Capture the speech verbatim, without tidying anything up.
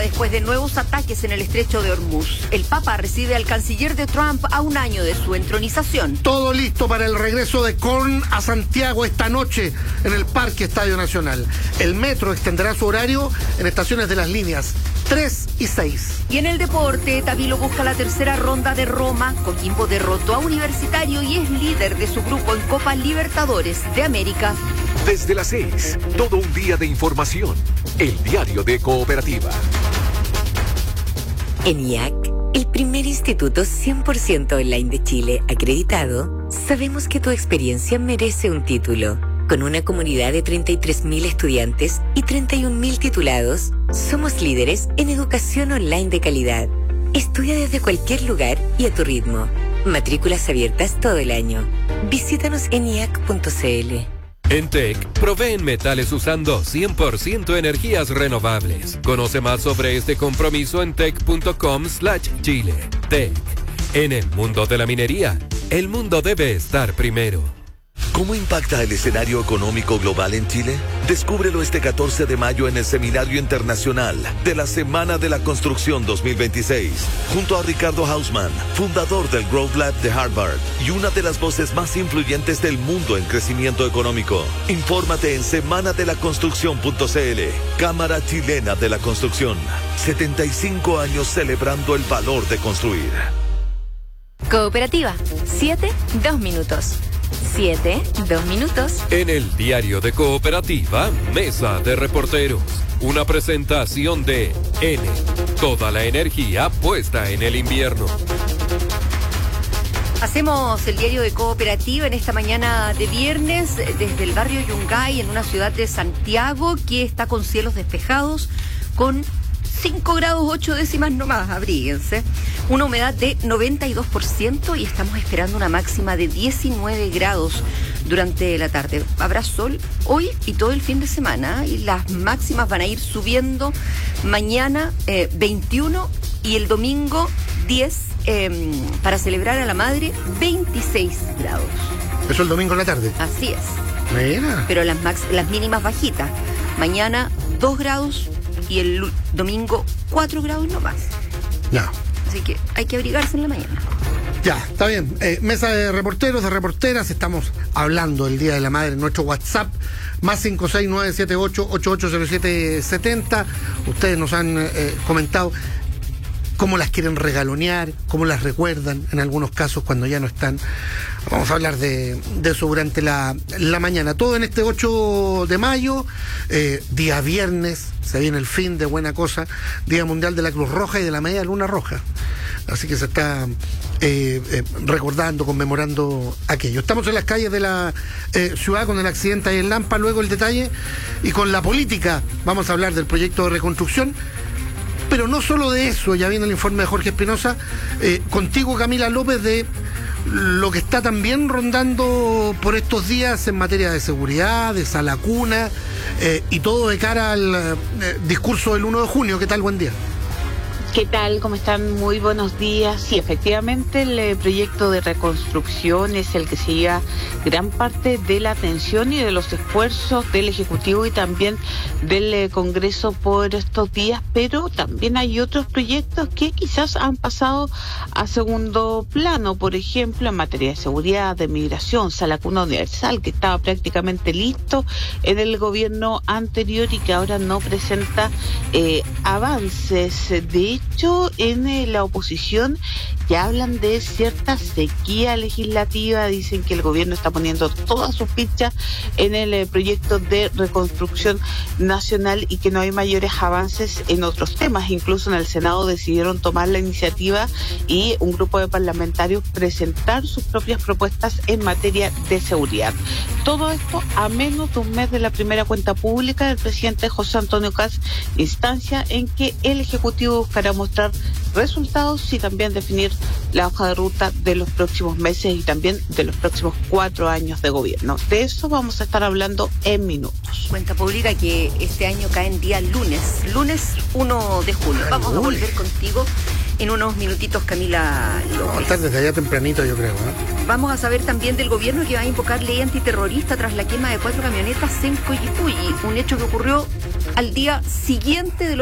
después de nuevos ataques en el estrecho de Hormuz. El Papa recibe al canciller de Trump a un año de su entronización. Todo listo para el regreso de Korn a Santiago esta noche en el Parque Estadio Nacional. El metro extenderá su horario en estaciones de las líneas tres y seis. Y en el deporte, Tabilo busca la tercera ronda de Roma. Coquimbo derrotó a Universitario y es líder de su grupo en Copa Libertadores de América. Desde las seis, todo un día de información. El diario de Cooperativa. En I A C, el primer instituto cien por ciento online de Chile acreditado, sabemos que tu experiencia merece un título. Con una comunidad de treinta y tres mil estudiantes y treinta y un mil titulados, somos líderes en educación online de calidad. Estudia desde cualquier lugar y a tu ritmo. Matrículas abiertas todo el año. Visítanos en i a c punto c l. En T E C, proveen metales usando cien por ciento energías renovables. Conoce más sobre este compromiso en tec punto com slash chile. T E C. En el mundo de la minería, el mundo debe estar primero. ¿Cómo impacta el escenario económico global en Chile? Descúbrelo este catorce de mayo en el Seminario Internacional de la Semana de la Construcción dos mil veintiséis, junto a Ricardo Hausmann, fundador del Growth Lab de Harvard y una de las voces más influyentes del mundo en crecimiento económico. Infórmate en semana de la construcción punto c l. Cámara Chilena de la Construcción. setenta y cinco años celebrando el valor de construir. Cooperativa. Siete, dos minutos. Siete, dos minutos. En el diario de Cooperativa, Mesa de Reporteros. Una presentación de N. Toda la energía puesta en el invierno. Hacemos el diario de Cooperativa en esta mañana de viernes desde el barrio Yungay, en una ciudad de Santiago que está con cielos despejados, con cinco grados ocho décimas nomás, abríguense. Una humedad de noventa y dos por ciento y estamos esperando una máxima de diecinueve grados durante la tarde. Habrá sol hoy y todo el fin de semana y las máximas van a ir subiendo mañana eh, veintiuno y el domingo diez eh, para celebrar a la madre veintiséis grados. Eso el domingo en la tarde. Así es. Mira. Pero las, max, las mínimas bajitas. Mañana dos grados y el domingo cuatro grados nomás. Ya. Así que hay que abrigarse en la mañana. Ya, está bien. Eh, mesa de reporteros, de reporteras, estamos hablando del Día de la Madre en nuestro WhatsApp, más cinco seis nueve siete ocho ocho ocho cero siete siete cero. Ustedes nos han eh, comentado cómo las quieren regalonear, cómo las recuerdan en algunos casos cuando ya no están. Vamos a hablar de, de eso durante la, la mañana. Todo en este ocho de mayo, eh, día viernes, se viene el fin de buena cosa, Día Mundial de la Cruz Roja y de la Media Luna Roja. Así que se está eh, eh, recordando, conmemorando aquello. Estamos en las calles de la eh, ciudad con el accidente ahí en Lampa, luego el detalle, y con la política vamos a hablar del proyecto de reconstrucción. Pero no solo de eso, ya viene el informe de Jorge Espinosa, eh, contigo Camila López, de lo que está también rondando por estos días en materia de seguridad, de sala cuna, eh, y todo de cara al eh, discurso del uno de junio. ¿Qué tal? Buen día. ¿Qué tal? ¿Cómo están? Muy buenos días. Sí, efectivamente el eh, proyecto de reconstrucción es el que se lleva gran parte de la atención y de los esfuerzos del Ejecutivo y también del eh, Congreso por estos días, pero también hay otros proyectos que quizás han pasado a segundo plano, por ejemplo, en materia de seguridad, de migración, sala cuna universal, que estaba prácticamente listo en el gobierno anterior y que ahora no presenta eh, avances. De hecho, en eh, la oposición ya hablan de cierta sequía legislativa, dicen que el gobierno está poniendo todas sus fichas en el eh, proyecto de reconstrucción nacional y que no hay mayores avances en otros temas. Incluso en el Senado decidieron tomar la iniciativa y un grupo de parlamentarios presentar sus propias propuestas en materia de seguridad. Todo esto a menos de un mes de la primera cuenta pública del presidente José Antonio Kast, instancia en que el Ejecutivo buscará mostrar resultados y también definir la hoja de ruta de los próximos meses y también de los próximos cuatro años de gobierno. De eso vamos a estar hablando en minutos. Cuenta pública que este año cae en día lunes, lunes uno de junio. Vamos a volver contigo en unos minutitos, Camila López. Vamos a estar desde allá tempranito, yo creo, ¿eh? Vamos a saber también del gobierno que va a invocar ley antiterrorista tras la quema de cuatro camionetas en Coyipulli, un hecho que ocurrió al día siguiente de lo